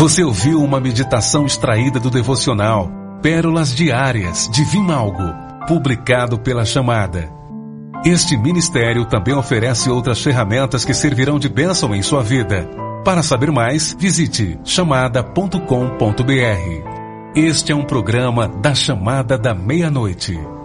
Você ouviu uma meditação extraída do devocional Pérolas Diárias de Vimalgo, publicado pela Chamada. Este ministério também oferece outras ferramentas que servirão de bênção em sua vida. Para saber mais, visite chamada.com.br. Este é um programa da Chamada da Meia-Noite.